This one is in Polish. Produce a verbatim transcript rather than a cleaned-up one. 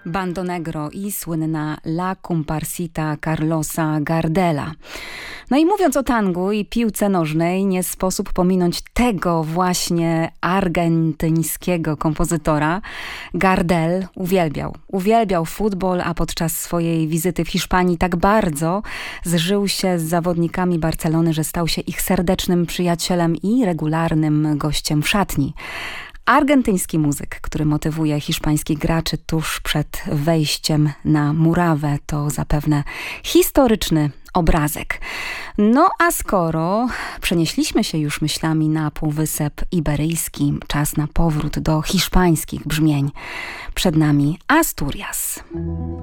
Bando Negro i słynna La Comparsita Carlosa Gardela. No i mówiąc o tangu i piłce nożnej, nie sposób pominąć tego właśnie argentyńskiego kompozytora. Gardel uwielbiał, uwielbiał futbol, a podczas swojej wizyty w Hiszpanii tak bardzo zżył się z zawodnikami Barcelony, że stał się ich serdecznym przyjacielem i regularnym gościem w szatni. Argentyński muzyk, który motywuje hiszpańskich graczy tuż przed wejściem na murawę, to zapewne historyczny obrazek. No a skoro przenieśliśmy się już myślami na Półwysep Iberyjski, czas na powrót do hiszpańskich brzmień. Przed nami Asturias.